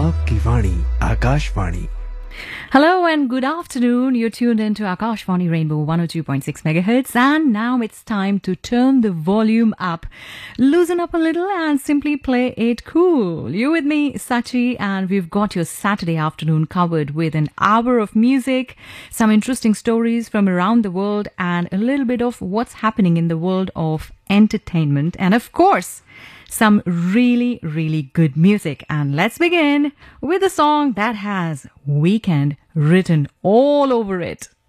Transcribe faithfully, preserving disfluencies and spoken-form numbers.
आपकी वाणी Akashvani. Hello and good afternoon. You're tuned into Akashvani Rainbow one oh two point six megahertz, and now it's time to turn the volume up, loosen up a little and simply play it cool. You with me, Sachi, and we've got your Saturday afternoon covered with an hour of music, some interesting stories from around the world, and a little bit of what's happening in the world of entertainment, and of course, some really, really good music. And let's begin with a song that has Weekend written all over it.